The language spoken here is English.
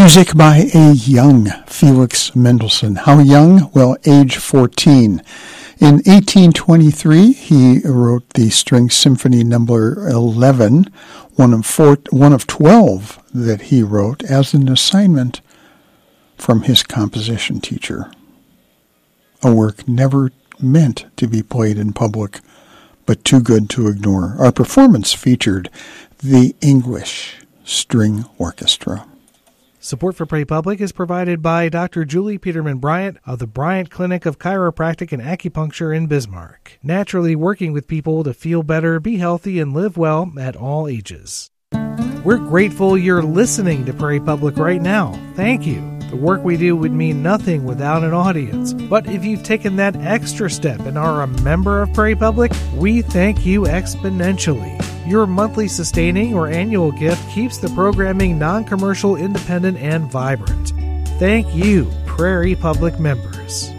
Music by a young Felix Mendelssohn. How young? Well, age 14. In 1823, he wrote the String Symphony Number 11, one of 12 that he wrote as an assignment from his composition teacher. A work never meant to be played in public, but too good to ignore. Our performance featured the English String Orchestra. Support for Pray Public is provided by Dr. Julie Peterman Bryant of the Bryant Clinic of Chiropractic and Acupuncture in Bismarck, naturally working with people to feel better, be healthy, and live well at all ages. We're grateful you're listening to Pray Public right now. Thank you. The work we do would mean nothing without an audience. But if you've taken that extra step and are a member of Pray Public, we thank you exponentially. Your monthly sustaining or annual gift keeps the programming non-commercial, independent, and vibrant. Thank you, Prairie Public members.